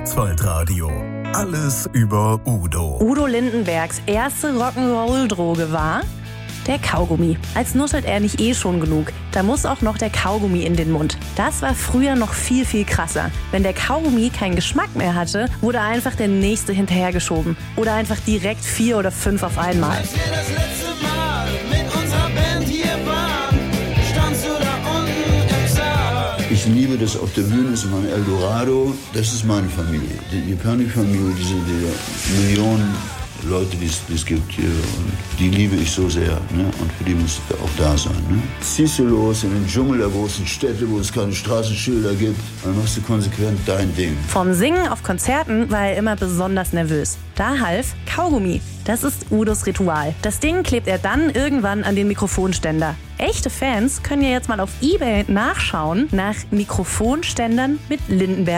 Schwarzwaldradio. Alles über Udo. Udo Lindenbergs erste Rock'n'Roll-Droge war der Kaugummi. Als nuschelt er nicht schon genug. Da muss auch noch der Kaugummi in den Mund. Das war früher noch viel, viel krasser. Wenn der Kaugummi keinen Geschmack mehr hatte, wurde einfach der nächste hinterhergeschoben. Oder einfach direkt 4 oder 5 auf einmal. Als wir das letzte Mal mit unserer Band hier waren, standst du da unten im Saal. Ich liebe das auf der Bühne, das ist mein Eldorado, das ist meine Familie. Die Panikfamilie, diese Millionen Leute, die es gibt hier, und die liebe ich so sehr, ne? Und für die muss ich auch da sein. Ne? Ziehst du los in den Dschungel der großen Städte, wo es keine Straßenschilder gibt, dann machst du konsequent dein Ding. Vom Singen auf Konzerten war er immer besonders nervös. Da half Kaugummi. Das ist Udos Ritual. Das Ding klebt er dann irgendwann an den Mikrofonständer. Echte Fans können ja jetzt mal auf eBay nachschauen nach Mikrofonständern mit Lindenberg